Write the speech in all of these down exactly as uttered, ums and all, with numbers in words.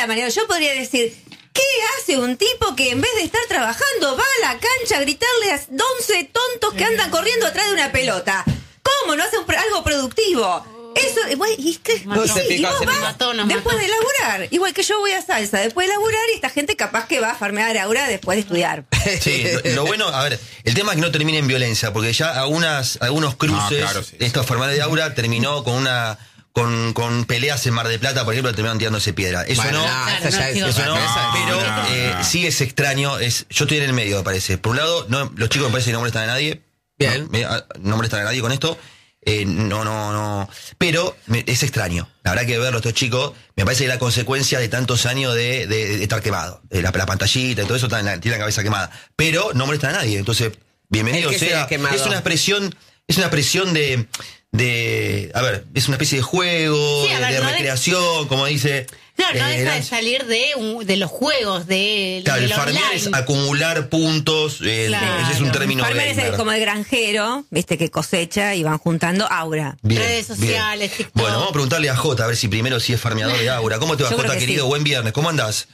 la mañana. Yo podría decir, ¿qué hace un tipo que en vez de estar trabajando va a la cancha a gritarle a once tontos que andan corriendo atrás de una pelota? ¿Cómo no hace un, algo productivo? Eso, igual, y, que, no, y, sí, y vos vas mató, después mató. de laburar, igual que yo voy a salsa después de laburar, y esta gente capaz que va a farmear ahora después de estudiar. Sí, lo, lo bueno, a ver, el tema es que no termine en violencia, porque ya algunas, algunos cruces, Ah, claro, sí, esta enfermedad de aura terminó con una con, con peleas en Mar del Plata, por ejemplo, terminaron tirándose piedra. Eso Bueno, no, no, Claro, esa ya no, es- digo, eso no, esa es- pero no, eh, no. sí es extraño, es, yo estoy en el medio, me parece. Por un lado, no, los chicos me parece que no molestan a nadie. Bien. No, me- a- no molestan a nadie con esto. Eh, no, no, no. Pero me- es extraño. La verdad que verlo estos chicos, me parece que es la consecuencia de tantos años de, de, de estar quemado. De la, la pantallita y todo eso, está en la- tiene la cabeza quemada. Pero no molesta a nadie. Entonces, bienvenido El que sea. sea quemado. Es una expresión, es una expresión de, de, a ver, es una especie de juego, Sí, a ver, de no de- recreación, como dice. No, no eh, deja de Nancy. salir de, un- de los juegos, de, Claro, del el farmear online. es acumular puntos, eh, Claro. ese es un término Farmer es el- gamer. como el granjero, viste, que cosecha y van juntando aura. Bien, redes sociales, bien. TikTok. Bueno, vamos a preguntarle a Jota, a ver si primero si es farmeador de aura. ¿Cómo te va, Yo creo Jota, que querido? sí. Buen viernes, ¿cómo andás?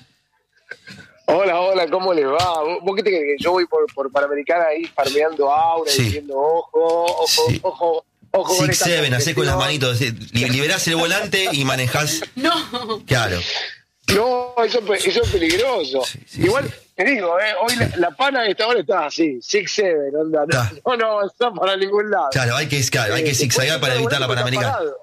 Hola, hola, ¿cómo les va? ¿Vos vos qué te crees? Que yo voy por, por Panamericana ahí farmeando aura, Sí. diciendo ojo, ojo, Sí. ojo, ojo. con Six esta Seven, hacés con las no, manitos, eh, li- liberás el volante y manejás. No. Claro. No, eso, es pe- eso es peligroso. Sí, sí, Igual, sí. te digo, eh, hoy la, la pana de esta hora está así, Six Seven, onda, Ah. no, no avanzás para ningún lado. Claro, hay que, claro, hay Eh, que después zigzaguear está para evitar la bueno, está Panamericana. parado.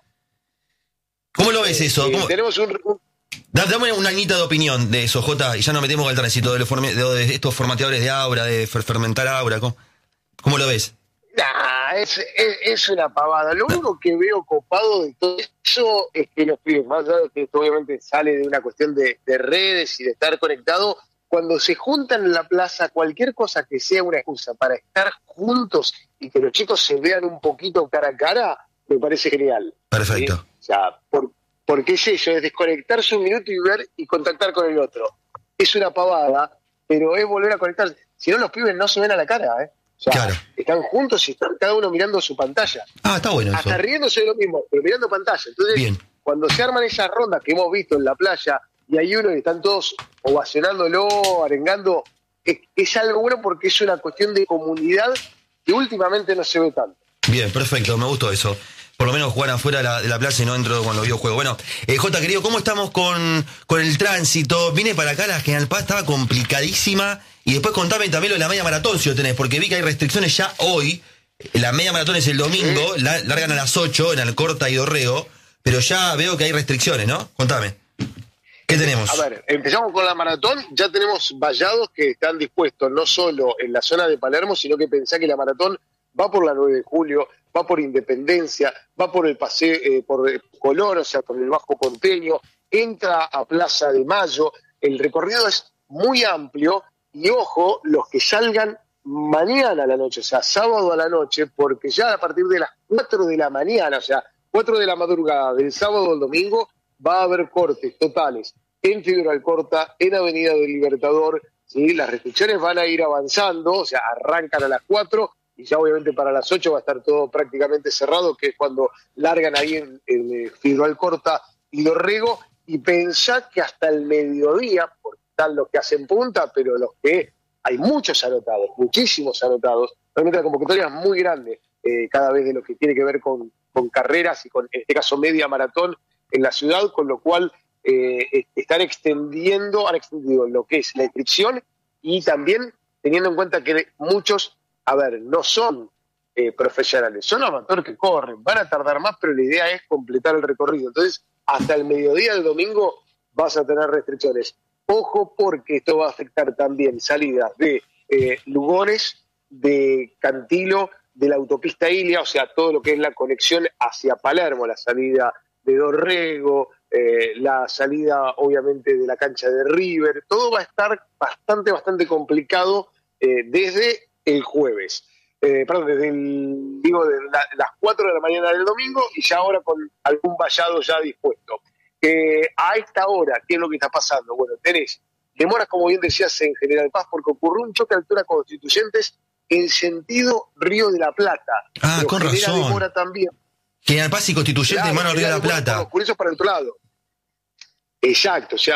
¿Cómo lo ves eso? Eh, ¿Cómo- tenemos un, un- Da- Dame una añita de opinión de eso, Jota, y ya nos metemos con el tránsito de, los forme- de- de estos formateadores de aura, de fer- fermentar aura. ¿Cómo, cómo lo ves? Nah, es, es, es una pavada. Lo único que veo copado de todo eso es que los pibes, más allá de que esto obviamente sale de una cuestión de, de redes y de estar conectado, cuando se juntan en la plaza, cualquier cosa que sea una excusa para estar juntos y que los chicos se vean un poquito cara a cara, me parece genial. Perfecto. ¿Sí? O sea, por, porque es eso, es desconectarse un minuto y ver y contactar con el otro. Es una pavada, pero es volver a conectarse. Si no, los pibes no se ven a la cara, ¿eh? O sea, Claro. están juntos y están cada uno mirando su pantalla. Ah, está bueno eso. Hasta riéndose de lo mismo, pero mirando pantalla. Entonces, Bien. cuando se arman esas rondas que hemos visto en la playa y hay uno y están todos ovacionándolo, arengando, es, es algo bueno porque es una cuestión de comunidad que últimamente no se ve tanto. Bien, perfecto, me gustó eso. Por lo menos jugar afuera de la, de la plaza y no entro con los videojuegos. Bueno, eh, Jota, querido, ¿cómo estamos con, con el tránsito? Vine para acá, la General Paz estaba complicadísima. Y después contame también lo de la media maratón, si lo tenés, porque vi que hay restricciones ya hoy. La media maratón es el domingo, la, largan a las ocho en Alcorta y Dorrego, pero ya veo que hay restricciones, ¿no? Contame. ¿Qué tenemos? A ver, empezamos con la maratón. Ya tenemos vallados que están dispuestos no solo en la zona de Palermo, sino que pensá que la maratón va por la nueve de julio, va por Independencia, va por el paseo, eh, por eh, Colón, o sea, por el Bajo Porteño, entra a Plaza de Mayo. El recorrido es muy amplio y ojo, los que salgan mañana a la noche, o sea, sábado a la noche, porque ya a partir de las cuatro de la mañana, o sea, cuatro de la madrugada del sábado al domingo, va a haber cortes totales en Figueroa Alcorta, en Avenida del Libertador, ¿sí? Las restricciones van a ir avanzando, o sea, arrancan a las cuatro y ya obviamente para las ocho va a estar todo prácticamente cerrado, que es cuando largan ahí en, en Figueroa Alcorta y Dorrego, y pensá que hasta el mediodía, porque están los que hacen punta, pero los que hay muchos anotados, muchísimos anotados, realmente la convocatoria es muy grande, eh, cada vez de lo que tiene que ver con, con carreras y con, en este caso, media maratón en la ciudad, con lo cual eh, están extendiendo, han extendido lo que es la inscripción y también teniendo en cuenta que muchos, a ver, no son eh, profesionales, son amateurs que corren, van a tardar más, pero la idea es completar el recorrido. Entonces, hasta el mediodía del domingo vas a tener restricciones. Ojo, porque esto va a afectar también salidas de eh, Lugones, de Cantilo, de la autopista Ilia, o sea, todo lo que es la conexión hacia Palermo, la salida de Dorrego, eh, la salida obviamente de la cancha de River, todo va a estar bastante, bastante complicado eh, desde el jueves. Eh, perdón, desde el, digo, de la, las cuatro de la mañana del domingo y ya ahora con algún vallado ya dispuesto. Eh, a esta hora, ¿qué es lo que está pasando? Bueno, tenés demoras, como bien decías, en General Paz, porque ocurrió un choque de altura Constituyentes en sentido Río de la Plata. Ah, Pero con genera razón. demora también. General Paz y Constituyente, Claro, hermano Río de la genera demora Plata. Por, por eso para el otro lado. Exacto, o sea,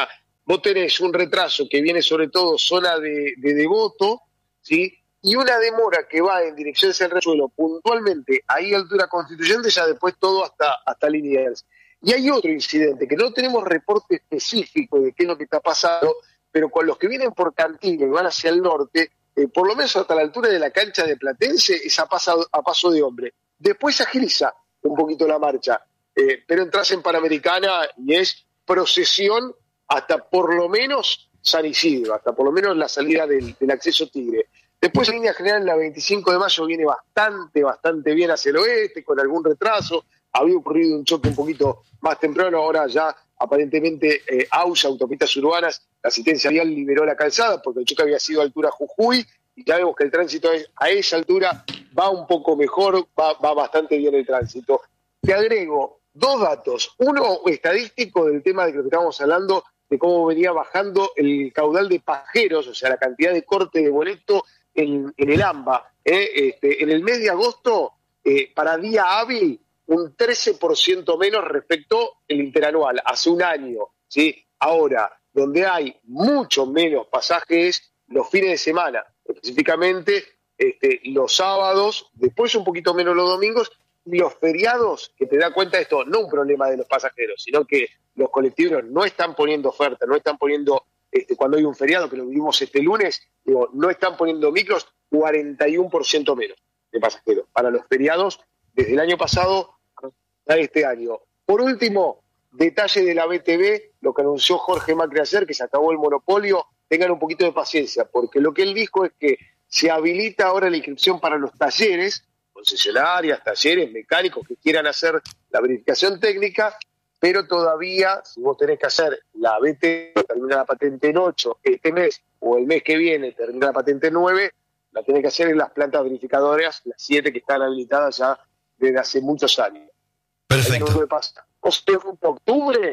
vos tenés un retraso que viene sobre todo zona de, de Devoto, ¿sí? Y una demora que va en dirección hacia el resuelo puntualmente ahí a altura Constituyente, ya después todo hasta, hasta Liniers. Y hay otro incidente, que no tenemos reporte específico de qué es lo que está pasando, pero con los que vienen por Cantillo y van hacia el norte, eh, por lo menos hasta la altura de la cancha de Platense, es a, paso, a paso de hombre. Después se agiliza un poquito la marcha, eh, pero entras en Panamericana y es procesión hasta por lo menos San Isidro, hasta por lo menos la salida del, del acceso Tigre. Después en línea general la veinticinco de mayo viene bastante, bastante bien hacia el oeste, con algún retraso. Había ocurrido un choque un poquito más temprano, ahora ya aparentemente eh, A U S, Autopistas Urbanas, la asistencia vial liberó la calzada porque el choque había sido a altura Jujuy, y ya vemos que el tránsito es, a esa altura va un poco mejor, va, va bastante bien el tránsito. Te agrego dos datos, uno estadístico del tema de que estábamos hablando, de cómo venía bajando el caudal de pasajeros, o sea, la cantidad de corte de boleto en, en el AMBA. ¿eh? Este, en el mes de agosto, eh, para día hábil, un trece por ciento menos respecto al interanual, hace un año, ¿sí? Ahora, donde hay mucho menos pasajes, los fines de semana, específicamente este, los sábados, después un poquito menos los domingos, y los feriados, que te da cuenta de esto, no un problema de los pasajeros, sino que los colectivos no están poniendo oferta, no están poniendo, este, cuando hay un feriado, que lo vivimos este lunes, digo, no están poniendo micros, cuarenta y uno por ciento menos de pasajeros. Para los feriados, desde el año pasado a este año. Por último, detalle de la B T V, lo que anunció Jorge Macri ayer, que se acabó el monopolio, tengan un poquito de paciencia, porque lo que él dijo es que se habilita ahora la inscripción para los talleres, concesionarias, talleres, mecánicos que quieran hacer la verificación técnica, pero todavía, si vos tenés que hacer la B T V, termina la patente en ocho este mes, o el mes que viene termina la patente en nueve, la tenés que hacer en las plantas verificadoras, las siete que están habilitadas ya desde hace muchos años. Perfecto. O sea, en octubre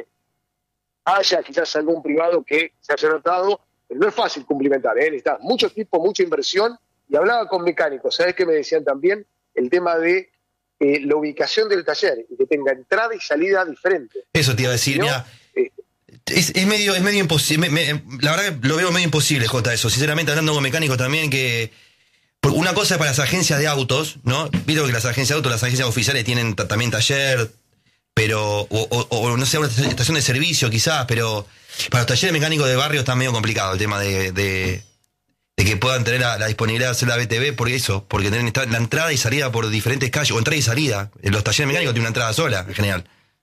haya quizás algún privado que se haya notado, pero no es fácil cumplimentar, ¿eh? Necesitas mucho equipo, mucha inversión, y hablaba con mecánicos, ¿sabes qué me decían también? El tema de eh, la ubicación del taller, y que tenga entrada y salida diferente. Eso te iba a decir, ¿no? mira, Eh, es, es medio, es medio imposible, me- me- la verdad que lo veo medio imposible, Jota, eso, sinceramente, hablando con mecánicos también, que por una cosa es para las agencias de autos, ¿no? Vieron que las agencias de autos, las agencias oficiales tienen ta- también taller, pero, o, o- o no sé, una estación de servicio quizás, pero para los talleres mecánicos de barrio está medio complicado el tema de, de, de que puedan tener la, la disponibilidad de hacer la B T V, porque eso, porque tienen esta- la entrada y salida por diferentes calles, o entrada y salida. En los talleres mecánicos tienen una entrada sola, en general.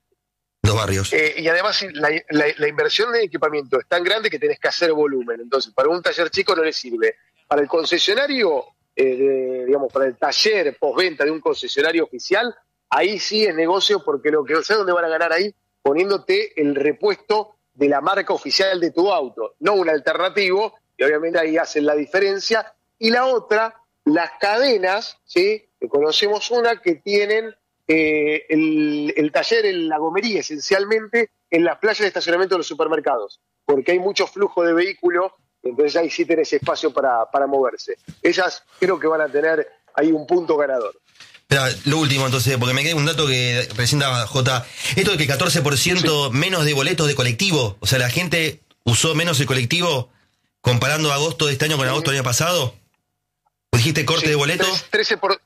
Los barrios. Eh, y además la, la, la inversión de equipamiento es tan grande que tenés que hacer volumen. Entonces, para un taller chico no le sirve. Para el concesionario, eh, de- digamos, para el taller postventa de un concesionario oficial, ahí sí es negocio, porque lo que ¿sabes dónde van a ganar ahí? Poniéndote el repuesto de la marca oficial de tu auto, no un alternativo, y obviamente ahí hacen la diferencia. Y la otra, las cadenas, ¿sí? Que conocemos una que tienen eh, el, el taller en la gomería, esencialmente en las playas de estacionamiento de los supermercados, porque hay mucho flujo de vehículos, entonces ahí sí tenés espacio para, para moverse. Ellas creo que van a tener ahí un punto ganador. Espera, lo último entonces, porque me queda un dato que presenta J. Esto de que catorce por ciento menos de boletos de colectivo, o sea, la gente usó menos el colectivo comparando agosto de este año con agosto del año pasado. ¿Dijiste corte Sí, de boleto? tres- trece por,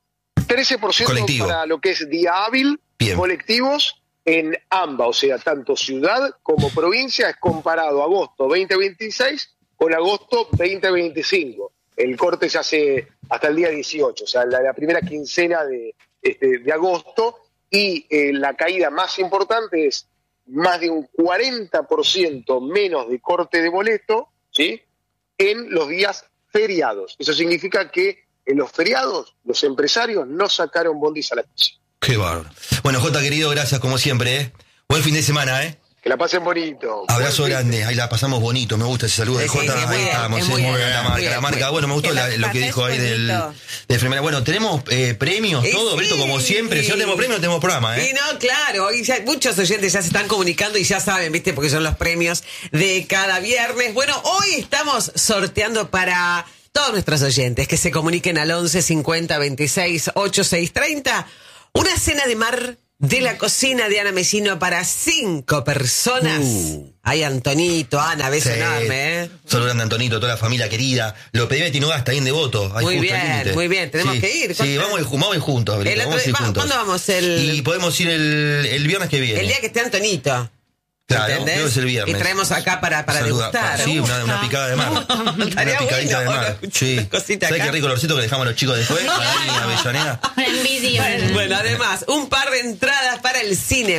trece por ciento Colectivo. para lo que es día hábil, Bien. colectivos en AMBA, o sea, tanto ciudad como provincia, es comparado agosto veinte veintiséis con agosto veinte veinticinco. El corte se hace hasta el día dieciocho, o sea, la, la primera quincena de, este, de agosto, y eh, la caída más importante es más de un cuarenta por ciento menos de corte de boleto, ¿sí? En los días feriados. Eso significa que en los feriados los empresarios no sacaron bondis a la calle. Qué bárbaro. Bueno, J, querido, gracias como siempre, ¿eh? Buen fin de semana, ¿eh? Que la pasen bonito. Abrazo Buen fin. grande, ahí la pasamos bonito, me gusta ese saludo de Sí, J, sí, muy ahí bien, estamos, es sí, muy muy bien, bien, la muy marca, bien, la muy marca, bien. bueno, me gustó Que la- la lo que pasés dijo ahí del, bonito. de enfermera. Bueno, tenemos eh, premios, Eh, todo, Beto, sí. como siempre, si no tenemos premios, no tenemos programa, ¿eh? Y no, claro, hoy ya muchos oyentes ya se están comunicando y ya saben, ¿viste? Porque son los premios de cada viernes. Bueno, hoy estamos sorteando para todos nuestros oyentes que se comuniquen al once cincuenta veintiséis ochenta y seis treinta una cena de mar de la cocina de Ana Mesino para cinco personas. Uh. Ay, Antonito, Ana, beso Sí. enorme, ¿eh? Solo grande Antonito, toda la familia querida. Lo pedí a Tinoga, está bien devoto. Ahí Muy justo al bien, límite. muy bien, tenemos Sí. que ir. Sí, vamos a ir, vamos a ir juntos, Brito, El otro vamos a ir día- va- juntos. ¿cuándo vamos? El- Y podemos ir el, el viernes que viene. El día que esté Antonito. Claro, ¿entendés? creo que es el viernes. Y traemos acá para, para Saluda- degustar. Sí, una, una picada de mar. Una Estaría picadita bueno, de mar. una- Sí. una cosita ¿Sabes acá. qué rico olorcito que le dejamos a los chicos después? Para ir a Avellaneda. Una envidia. Bueno, además, un par de entradas para el cine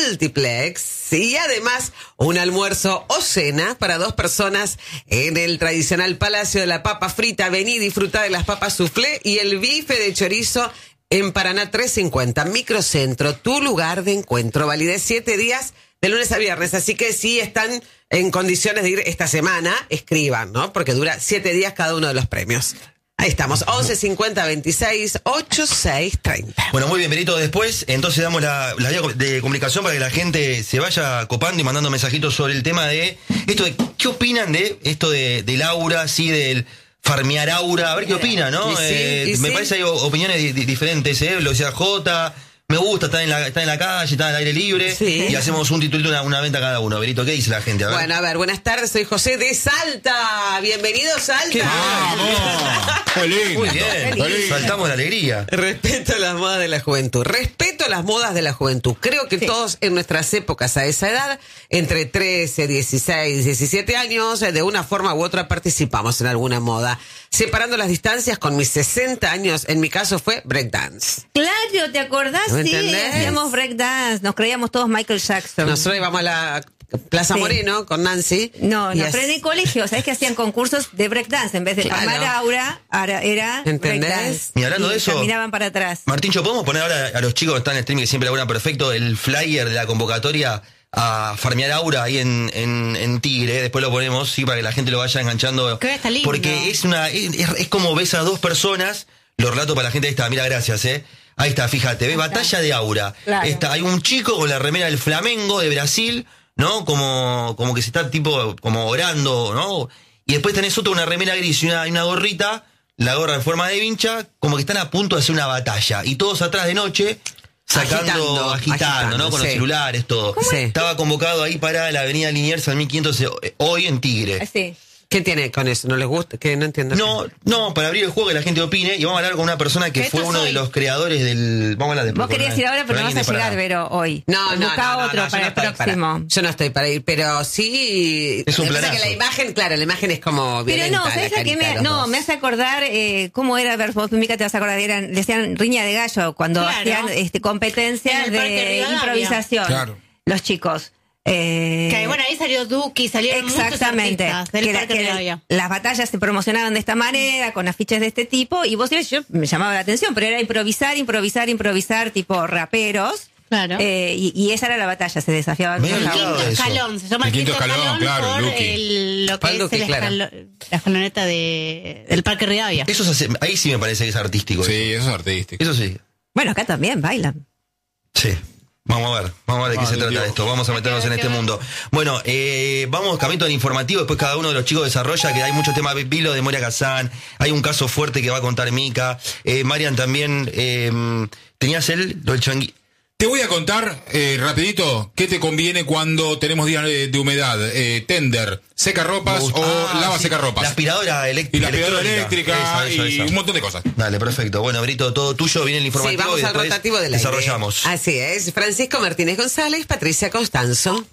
multiplex y además un almuerzo o cena para dos personas en el tradicional Palacio de la Papa Frita. Vení y disfrutá de las papas soufflé y el bife de chorizo en Paraná trescientos cincuenta, Microcentro, tu lugar de encuentro. Validez siete días de lunes a viernes, así que si están en condiciones de ir esta semana, escriban, ¿no? Porque dura siete días cada uno de los premios. Ahí estamos, once cincuenta veintiséis ochenta y seis treinta. Bueno, muy bien, Benito. Después, entonces damos la, la vía de comunicación para que la gente se vaya copando y mandando mensajitos sobre el tema de esto de qué opinan de esto de, de Laura, así del farmear aura. A ver qué opina, ¿no? Y sí, Eh, y me sí. parece que hay opiniones di- di- diferentes, ¿eh? Lo decía Jota. Me gusta, está en la, está en la calle, está al aire libre. Sí. Y hacemos un titulito, una, una venta cada uno. Benito, ¿qué dice la gente? A ver. Bueno, a ver, buenas tardes, soy José de Salta. Bienvenido, Salta. ¿Qué? ¡Vamos! ¡Qué lindo! Muy bien, ¡Qué lindo! saltamos de alegría. Respeto las modas de la juventud. Respeto las modas de la juventud. Creo que todos en nuestras épocas a esa edad, entre trece, dieciséis, diecisiete años, de una forma u otra participamos en alguna moda. Separando las distancias con mis sesenta años, en mi caso fue breakdance. Claro, ¿te acordás? ¿Me Sí, entendés? hacíamos breakdance, nos creíamos todos Michael Jackson. Nosotros íbamos a la Plaza Sí. Moreno con Nancy. No, y no, as- pero en el colegio, ¿sabes que hacían concursos de breakdance? En vez de Claro. farmar aura, ahora era ¿Entendés? breakdance. Y hablando de eso- caminaban para atrás. Martíncho, ¿podemos poner ahora a los chicos que están en streaming que siempre laburan perfecto el flyer de la convocatoria a farmear aura ahí en, en, en Tigre? Después lo ponemos, sí, para que la gente lo vaya enganchando. Que está lindo. Porque es una es, es como ves a dos personas, lo relato para la gente. Ahí está, mira, gracias, eh. Ahí está, fíjate, ves, batalla de aura. Claro. Está, hay un chico con la remera del Flamengo de Brasil, ¿no? Como, como que se está tipo, como orando, ¿no? Y después tenés otro, una remera gris y una, y una gorrita, la gorra en forma de vincha, como que están a punto de hacer una batalla. Y todos atrás de noche, sacando, Agitando, agitando, agitando, ¿no? Con sí. los celulares, todo. ¿Cómo es? Estaba convocado ahí para la avenida Liniers al mil quinientos, eh, hoy en Tigre. Así. ¿Qué tiene con eso? ¿No les gusta? Que no entiendo. No, no, para abrir el juego que la gente opine y vamos a hablar con una persona que Esto fue uno soy. de los creadores del... Vamos a hablar de Vos querías ir ahora, pero no vas a llegar, Vero, hoy. No, no, Buscá no, no, otro no, yo para no el estoy próximo. para- yo no estoy para ir, pero sí. Es un lo que pasa planazo. que la imagen, claro, la imagen es como Pero violenta, no, ¿sabes la la que carita de me, los no, dos. me hace acordar eh, cómo era, ver, vos, Mica, te vas a acordar, eran, le decían riña de gallo cuando Claro. hacían este, En competencias el Parque de Rivadavia. improvisación. Claro. Los chicos. Eh, Que bueno, ahí salió Duki, salieron Exactamente. muchos artistas del Que la- Parque que la- Rivadavia. las batallas se promocionaban de esta manera, con afiches de este tipo, y vos ibas, yo me llamaba la atención, pero era improvisar, improvisar, improvisar, tipo raperos. Claro. Eh, y, y esa era la batalla, se desafiaban Me unos había a olvidado otros. de Quinto eso. escalón, se llama El el quinto quinto escalón, escalón, claro, por Luqui. el, lo que Pal es Luqui, el claro. escalón- la escaloneta de, del Parque Rivadavia. Eso se hace- ahí sí me parece que es artístico. Sí, eso es artístico. Eso sí. Bueno, acá también bailan. Sí. Vamos a ver, vamos a ver de qué Ay, se trata Dios. esto, vamos a meternos en este mundo. Bueno, eh, vamos camino al informativo, después cada uno de los chicos desarrolla, que hay muchos temas, vi lo de Moria Kazán, hay un caso fuerte que va a contar Mica, eh, Marian también, eh, tenías él, lo del changui. Te voy a contar eh, rapidito qué te conviene cuando tenemos días de, de humedad. Eh, tender, seca ropas o Ah, lava sí, seca ropas. La aspiradora elect- y la aspiradora electrónica. eléctrica Esa, esa, y esa. un montón de cosas. Dale, perfecto. Bueno, Brito, todo tuyo, viene el informativo Sí, vamos y al después rotativo del aire. desarrollamos. Así es. Francisco Martínez González, Patricia Constanzo.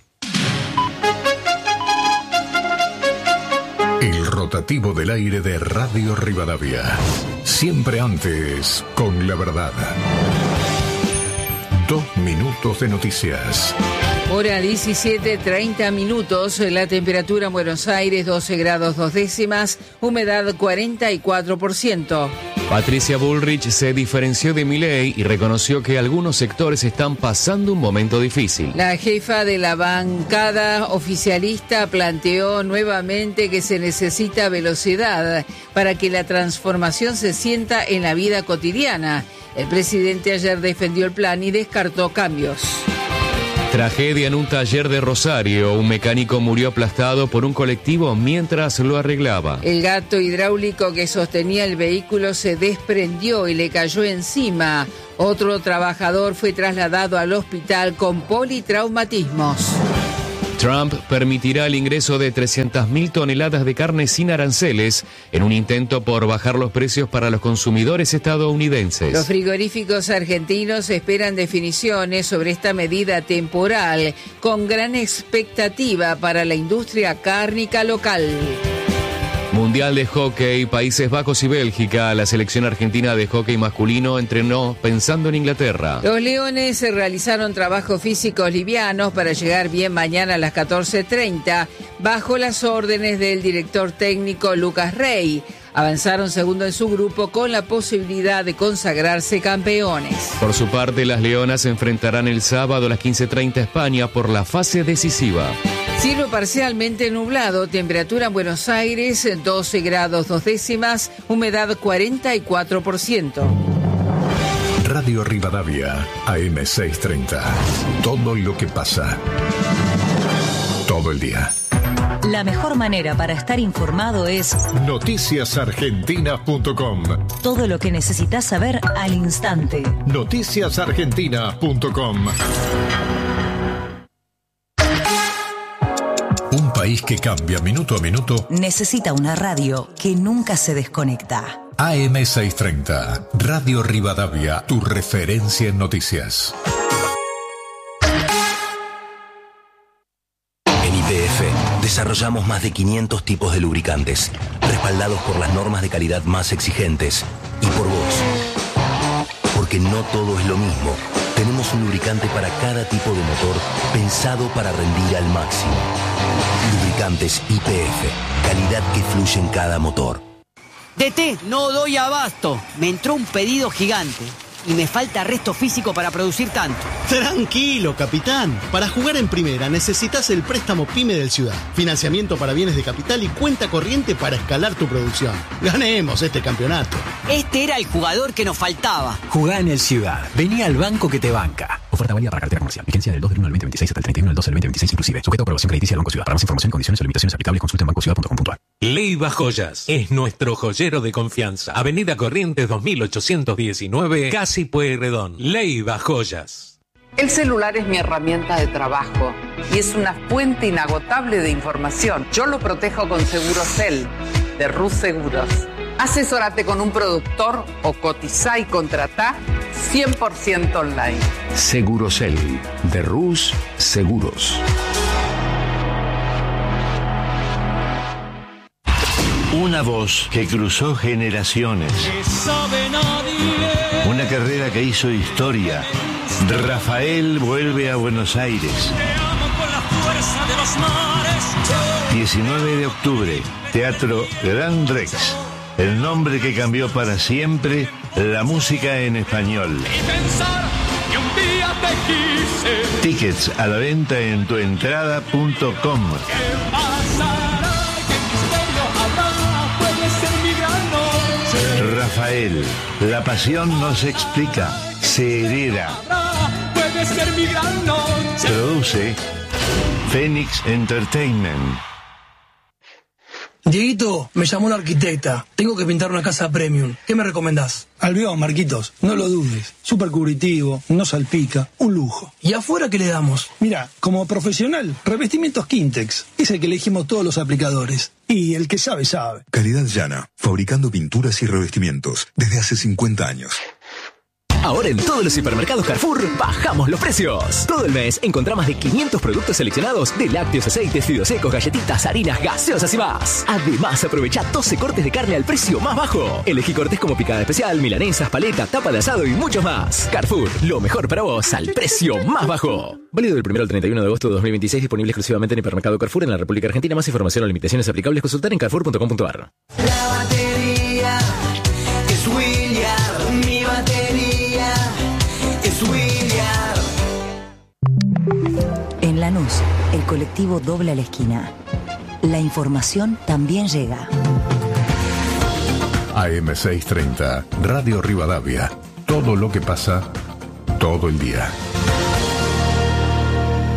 El rotativo del aire de Radio Rivadavia. Siempre antes, con la verdad. Dos minutos de noticias. Hora diecisiete, treinta minutos, la temperatura en Buenos Aires doce grados dos décimas, humedad cuarenta y cuatro por ciento. Patricia Bullrich se diferenció de Milei y reconoció que algunos sectores están pasando un momento difícil. La jefa de la bancada oficialista planteó nuevamente que se necesita velocidad para que la transformación se sienta en la vida cotidiana. El presidente ayer defendió el plan y descartó cambios. Tragedia en un taller de Rosario. Un mecánico murió aplastado por un colectivo mientras lo arreglaba. El gato hidráulico que sostenía el vehículo se desprendió y le cayó encima. Otro trabajador fue trasladado al hospital con politraumatismos. Trump permitirá el ingreso de trescientas mil toneladas de carne sin aranceles en un intento por bajar los precios para los consumidores estadounidenses. Los frigoríficos argentinos esperan definiciones sobre esta medida temporal, con gran expectativa para la industria cárnica local. Mundial de Hockey, Países Bajos y Bélgica. La selección argentina de hockey masculino entrenó pensando en Inglaterra. Los Leones realizaron trabajos físicos livianos para llegar bien mañana a las catorce treinta, bajo las órdenes del director técnico Lucas Rey. Avanzaron segundo en su grupo con la posibilidad de consagrarse campeones. Por su parte, las Leonas se enfrentarán el sábado a las quince treinta a España por la fase decisiva. Cielo parcialmente nublado, temperatura en Buenos Aires doce grados dos décimas, humedad cuarenta y cuatro por ciento. Radio Rivadavia, A M seiscientos treinta. Todo lo que pasa. Todo el día. La mejor manera para estar informado es noticias argentinas punto com. Todo lo que necesitas saber al instante. noticias argentinas punto com. Un país que cambia minuto a minuto necesita una radio que nunca se desconecta. A M seiscientos treinta, Radio Rivadavia, tu referencia en noticias. En Y P F desarrollamos más de quinientos tipos de lubricantes, respaldados por las normas de calidad más exigentes y por vos. Porque no todo es lo mismo. Tenemos un lubricante para cada tipo de motor, pensado para rendir al máximo. Lubricantes Y P F, calidad que fluye en cada motor. D T, no doy abasto. Me entró un pedido gigante y me falta resto físico para producir tanto. Tranquilo, capitán. Para jugar en primera necesitas el préstamo PYME del Ciudad. Financiamiento para bienes de capital y cuenta corriente para escalar tu producción. Ganemos este campeonato. Este era el jugador que nos faltaba. Jugá en el Ciudad. Vení al banco que te banca. Oferta válida para cartera comercial. Vigencia del dos del uno al veinte veintiséis hasta el treinta y uno del dos del veinte veintiséis inclusive. Sujeto a aprobación crediticia del Banco Ciudad. Para más información, condiciones o limitaciones aplicables, consulta en banco ciudad punto com punto a r. Leiva Joyas es nuestro joyero de confianza. Avenida Corrientes dos mil ochocientos diecinueve, Casi Pueyrredón. Leiva Joyas. El celular es mi herramienta de trabajo y es una fuente inagotable de información. Yo lo protejo con Segurocel de Rus Seguros. Asesórate con un productor o cotizá y contratá cien por ciento online. Segurocel de Rus Seguros. Una voz que cruzó generaciones. Una carrera que hizo historia. Rafael vuelve a Buenos Aires. diecinueve de octubre, Teatro Gran Rex. El nombre que cambió para siempre la música en español. Tickets a la venta en tuentrada punto com. Rafael, la pasión no se explica, se hereda. Produce Phoenix Entertainment. Dieguito, me llamó la arquitecta. Tengo que pintar una casa premium. ¿Qué me recomendás? Albión, Marquitos. No lo dudes. Súper cubritivo, no salpica. Un lujo. ¿Y afuera qué le damos? Mira, como profesional, revestimientos Quintex. Es el que elegimos todos los aplicadores. Y el que sabe, sabe. Calidad llana. Fabricando pinturas y revestimientos. Desde hace cincuenta años. Ahora en todos los hipermercados Carrefour bajamos los precios. Todo el mes encontrá más de quinientos productos seleccionados de lácteos, aceites, fideos secos, galletitas, harinas, gaseosas y más. Además, aprovecha doce cortes de carne al precio más bajo. Elegí cortes como picada especial, milanesas, paleta, tapa de asado y muchos más. Carrefour, lo mejor para vos al precio más bajo. Válido del primero al treinta y uno de agosto de dos mil veintiséis, disponible exclusivamente en hipermercado Carrefour en la República Argentina. Más información o limitaciones aplicables, consultar en carrefour punto com punto a r. La batería es William, mi batería. En Lanús, el colectivo dobla la esquina. La información también llega. A M seiscientos treinta, Radio Rivadavia. Todo lo que pasa, todo el día.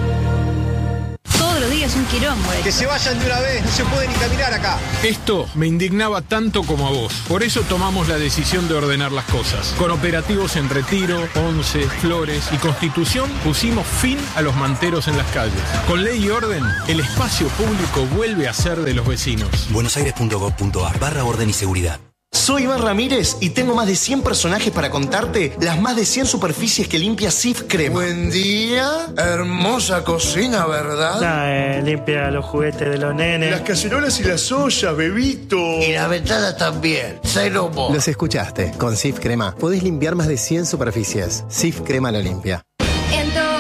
un quilombo. Que se vayan de una vez, no se puede ni caminar acá. Esto me indignaba tanto como a vos. Por eso tomamos la decisión de ordenar las cosas. Con operativos en Retiro, Once, Flores y Constitución pusimos fin a los manteros en las calles. Con ley y orden, el espacio público vuelve a ser de los vecinos. buenosaires punto gov punto ar barra orden y seguridad. Soy Iván Ramírez y tengo más de cien personajes para contarte las más de cien superficies que limpia Sif Crema. Buen día, hermosa cocina, ¿verdad? No, eh, limpia los juguetes de los nenes. Las cacerolas y las ollas, bebito. Y la ventana también. Cero mo. Los escuchaste. Con Sif Crema podés limpiar más de cien superficies. Sif Crema lo limpia.